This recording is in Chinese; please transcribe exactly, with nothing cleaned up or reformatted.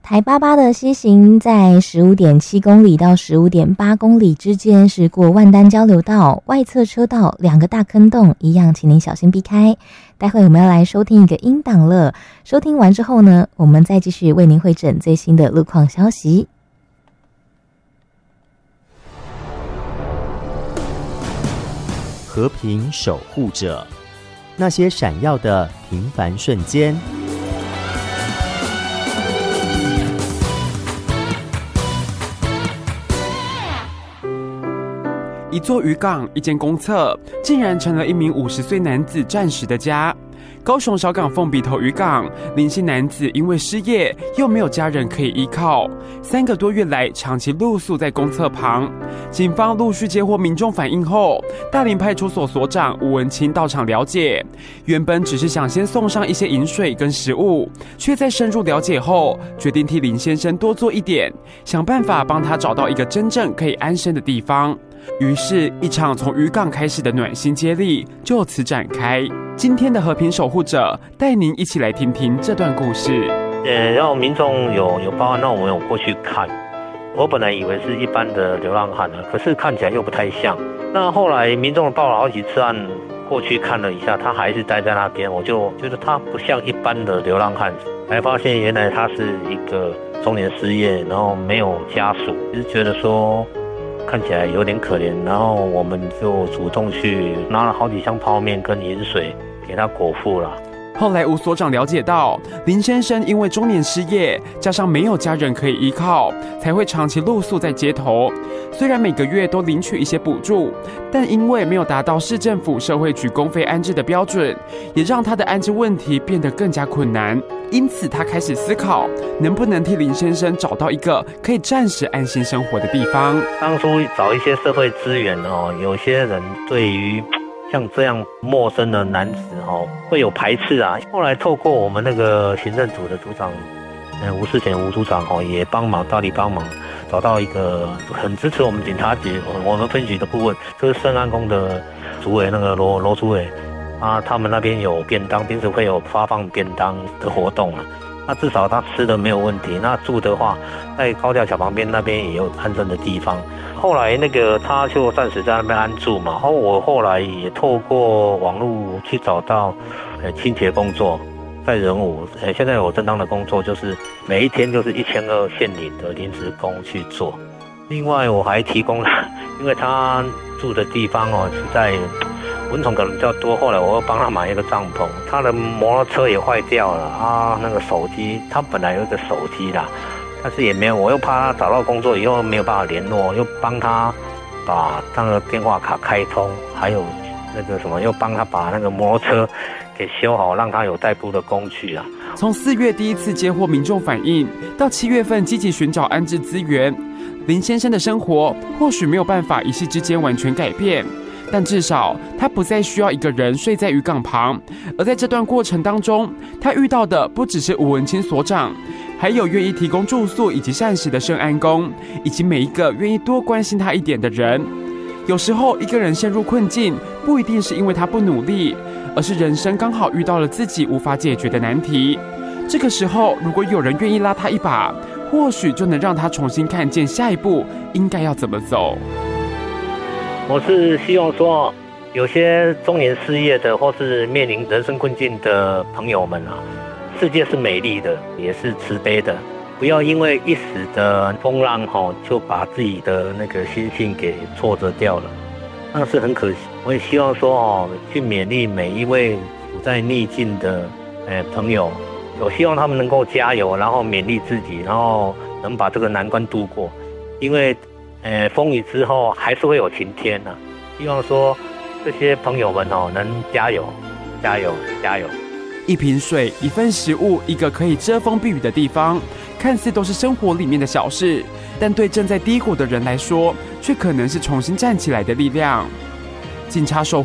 台八八的西行在 十五点七公里到 十五点八公里之间，是过万丹交流道，外侧车道两个大坑洞，一样请您小心避开。待会我们要来收听一个音档了，收听完之后呢，我们再继续为您汇整最新的路况消息。 和平守护者，那些闪耀的平凡瞬间。 一座渔港，一间公厕，竟然成了一名五十岁男子暂时的家。高雄小港凤鼻头渔港，林姓男子因为失业，又没有家人可以依靠，三个多月来长期露宿在公厕旁。警方陆续接获民众反映后，大林派出所所长吴文清到场了解。原本只是想先送上一些饮水跟食物，却在深入了解后，决定替林先生多做一点，想办法帮他找到一个真正可以安身的地方。于是，一场从渔港开始的暖心接力就此展开。今天的和平守护者带您一起来听听这段故事。 呃，然后民众有有报案，那我们有过去看。我本来以为是一般的流浪汉，可是看起来又不太像。那后来民众报了好几次案，过去看了一下，他还是待在那边，我就觉得他不像一般的流浪汉，才发现原来他是一个中年失业，然后没有家属，就是觉得说看起来有点可怜，然后我们就主动去拿了好几箱泡面跟饮水给他果腹了。 后来吴所长了解到，林先生因为中年失业，加上没有家人可以依靠，才会长期露宿在街头。虽然每个月都领取一些补助，但因为没有达到市政府社会局公费安置的标准，也让他的安置问题变得更加困难。因此他开始思考，能不能替林先生找到一个可以暂时安心生活的地方。 当初找一些社会资源哦，有些人对于像这样陌生的男子哦，会有排斥啊。后来透过我们那个行政组的组长，嗯，吴世贤吴组长哦，也帮忙大力帮忙，找到一个很支持我们警察局，我们分局的顾问，就是圣安宫的主委那个罗罗主委啊，他们那边有便当，平时会有发放便当的活动啊。那至少他吃的没有问题。那住的话，在高架桥旁边那边也有安身的地方。后来那个他就暂时在那边安住嘛。然后我后来也透过网络去找到，呃，清洁工作，在仁武，呃，现在有正当的工作，就是每一天就是一千二现领的临时工去做。另外我还提供了，因为他住的地方哦是在蚊虫可能比较多，后来我又帮他买一个帐篷，他的摩托车也坏掉了啊，那个手机他本来有一个手机啦，但是也没有，我又怕他找到工作以后没有办法联络，又帮他把那个电话卡开通，还有那个什么，又帮他把那个摩托车给修好，让他有代步的工具啊。 从四月第一次接获民众反映，到七月份积极寻找安置资源，林先生的生活或许没有办法一夕之间完全改变，但至少他不再需要一个人睡在渔港旁。而在这段过程当中，他遇到的不只是吴文清所长，还有愿意提供住宿以及膳食的圣安宫，以及每一个愿意多关心他一点的人。有时候一个人陷入困境，不一定是因为他不努力，而是人生刚好遇到了自己无法解决的难题。这个时候，如果有人愿意拉他一把，或许就能让他重新看见下一步应该要怎么走。 我是希望说，有些中年失业的或是面临人生困境的朋友们啊，世界是美丽的，也是慈悲的，不要因为一时的风浪吼，就把自己的那个心性给挫折掉了，那是很可惜。我也希望说哦，去勉励每一位处在逆境的呃朋友，我希望他们能够加油，然后勉励自己，然后能把这个难关度过，因为呃，风雨之后还是会有晴天的、啊。希望说这些朋友们哦，能加油，加油，加油！ 一瓶水，一份食物，一个可以遮风避雨的地方，看似都是生活里面的小事，但对正在低谷的人来说，却可能是重新站起来的力量。警察守